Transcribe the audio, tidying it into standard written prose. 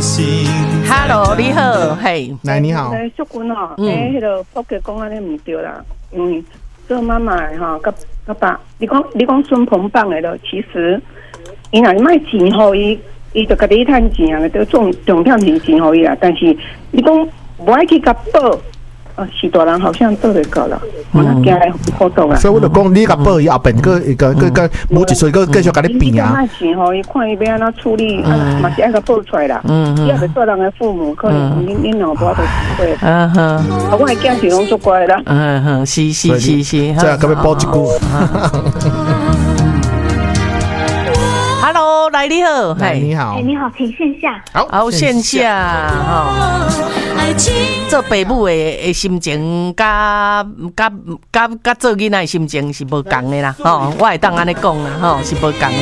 Hello， 你好，嘿， 来你好， 淑君哦，迄个福哥讲安尼唔对啦，因为做妈妈的哈，甲爸，你讲孙鹏棒的咯，其实伊若卖钱互伊，伊就家己趁钱啊，都重点是钱互伊啦，但是你讲无爱去甲报。是大人好像做得到了，我那惊来好多啦。 所以我就讲，你甲报伊后边个无一岁个继续甲你变啊。 卖钱吼，伊看伊要安怎处理，嘛是爱甲报出来啦。伊也是做人的父母，可能恁两无法度体会。我的囝是拢足乖啦。 是， 这样甲要报一句。 Hello， 来你好， 来你好， 你好，请线下。 好，线下哈。做爸母的心情，甲做囡仔的心情是无共的啦，吼，我会当安尼讲啦，吼，是无共的。